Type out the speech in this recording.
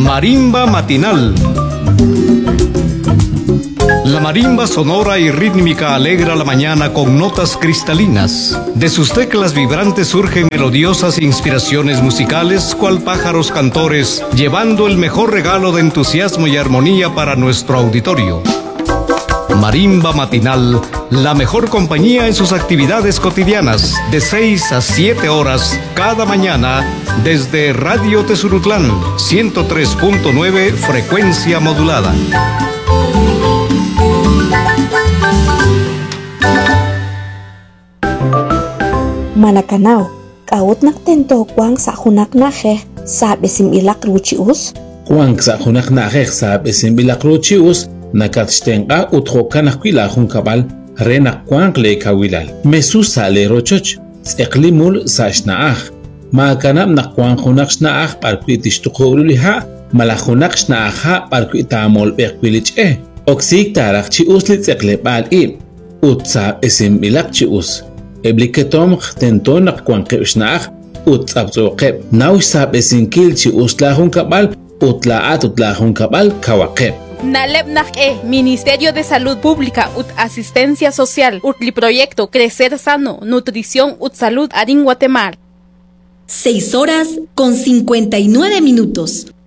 Marimba matinal. La marimba sonora y rítmica alegra la mañana con notas cristalinas. De sus teclas vibrantes surgen melodiosas inspiraciones musicales, cual pájaros cantores, llevando el mejor regalo de entusiasmo y armonía para nuestro auditorio. Marimba matinal, la mejor compañía en sus actividades cotidianas, de 6 a 7 horas cada mañana, desde Radio Tezurutlán, 103.9 frecuencia modulada. Manakanao, kaut naktento kwang sa hunak nahe, sa besim ilak ruchius? Kwang sa hunak nahe sa besim ilak ruchius, nakatstenga uthokanak kwila hunkabal, renak kwang le kawilal. Mesusa le rochoch, tseklimul sa shnaach. Maakanam na kwang hunak shnaach parkwitish tukuruliha, malahunak shnaach parkwitamol bekwilich Oksik tarak chius li tseklebal utsa besim ilak chius. Ebliketom tenton nakwanke usnaach utsabzoqeb naush sab esinkilchi uslahun kabal utlaat utlahun kabal kawaqeb. Nalebnaj Ministerio de Salud Pública ut Asistencia Social utli proyecto Crecer Sano, Nutrición ut Salud Arin Guatemala. 6:59.